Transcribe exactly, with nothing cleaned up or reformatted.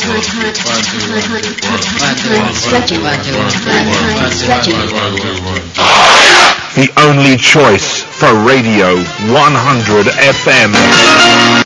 The only choice for Radio one hundred F M.